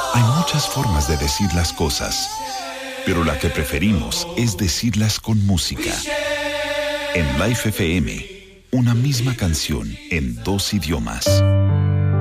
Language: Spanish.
Hay muchas formas de decir las cosas, pero la que preferimos es decirlas con música. En Life FM, una misma canción en 2 idiomas.